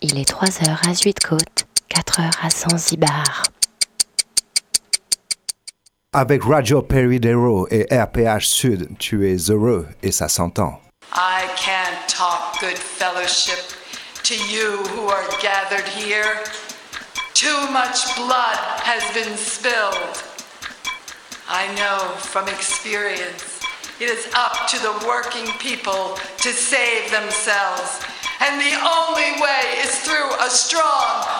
Il est 3 heures à Zuidcote, 4 heures à Zanzibar. Avec Radio Peridero et RPH Sud, tu es heureux et ça s'entend. I can't talk good fellowship to you who are gathered here. Too much blood has been spilled. I know from experience it is up to the working people to save themselves. And the only way is through a strong